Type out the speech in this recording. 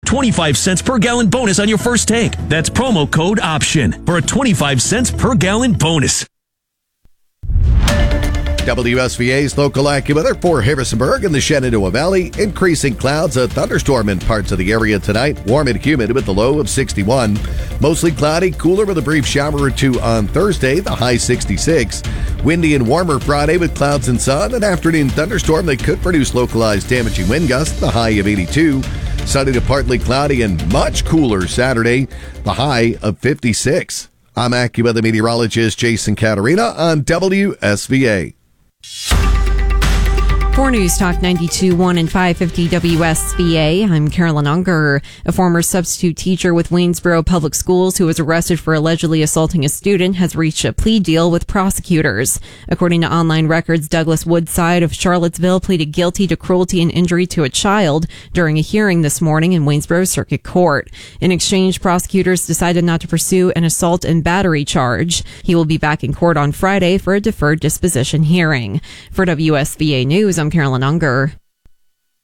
25 cents per gallon bonus on your first tank. That's promo code OPTION for a 25 cents per gallon bonus. WSVA's local AccuWeather for Harrisonburg and the Shenandoah Valley. Increasing clouds, a thunderstorm in parts of the area tonight. Warm and humid with the low of 61. Mostly cloudy, cooler with a brief shower or two on Thursday, the high 66. Windy and warmer Friday with clouds and sun. An afternoon thunderstorm that could produce localized damaging wind gusts, the high of 82. Sunny to partly cloudy and much cooler Saturday, the high of 56. I'm AccuWeather meteorologist Jason Caterina on WSVA. For News Talk 92.1 and 550 WSVA, I'm Carolyn Unger. A former substitute teacher with Waynesboro Public Schools who was arrested for allegedly assaulting a student has reached a plea deal with prosecutors. According to online records, Douglas Woodside of Charlottesville pleaded guilty to cruelty and injury to a child during a hearing this morning in Waynesboro Circuit Court. In exchange, prosecutors decided not to pursue an assault and battery charge. He will be back in court on Friday for a deferred disposition hearing. For WSVA News, I'm Carolyn Unger.